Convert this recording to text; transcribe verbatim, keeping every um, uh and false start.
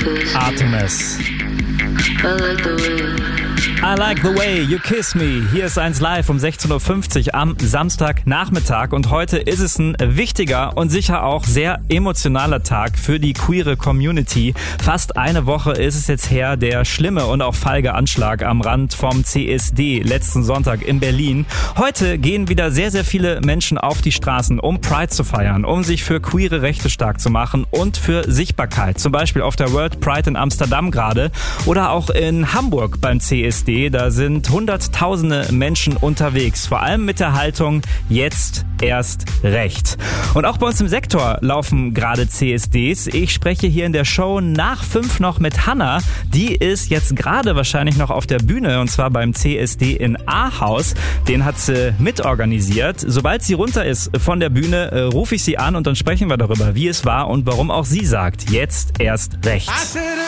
Artemis. I like the way you kiss me. Hier ist eins live um sechzehn Uhr fünfzig am Samstagnachmittag und heute ist es ein wichtiger und sicher auch sehr emotionaler Tag für die queere Community. Fast eine Woche ist es jetzt her, der schlimme und auch feige Anschlag am Rand vom C S D letzten Sonntag in Berlin. Heute gehen wieder sehr, sehr viele Menschen auf die Straßen, um Pride zu feiern, um sich für queere Rechte stark zu machen und für Sichtbarkeit. Zum Beispiel auf der World Pride in Amsterdam gerade oder auch in Hamburg beim C S D. Da sind hunderttausende Menschen unterwegs, vor allem mit der Haltung jetzt erst recht. Und auch bei uns im Sektor laufen gerade C S Ds. Ich spreche hier in der Show nach fünf noch mit Hannah. Die ist jetzt gerade wahrscheinlich noch auf der Bühne und zwar beim C S D in Ahaus. Den hat sie mitorganisiert. Sobald sie runter ist von der Bühne, äh, rufe ich sie an und dann sprechen wir darüber, wie es war und warum auch sie sagt, jetzt erst recht.